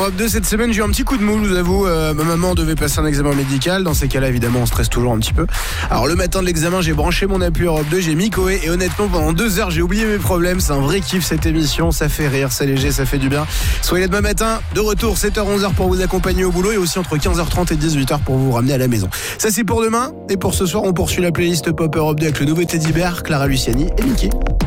Europe 2, cette semaine, j'ai eu un petit coup de mou, je vous avoue. Ma maman devait passer un examen médical. Dans ces cas-là, évidemment, on stresse toujours un petit peu. Alors, le matin de l'examen, j'ai branché mon appui Europe 2, j'ai mis Koé. Et honnêtement, pendant 2 heures, j'ai oublié mes problèmes. C'est un vrai kiff, cette émission. Ça fait rire, c'est léger, ça fait du bien. Soyez là demain matin, de retour, 7h-11h pour vous accompagner au boulot. Et aussi entre 15h30 et 18h pour vous ramener à la maison. Ça, c'est pour demain. Et pour ce soir, on poursuit la playlist Pop Europe 2 avec le nouveau Teddy Bear, Clara Luciani et Mickey.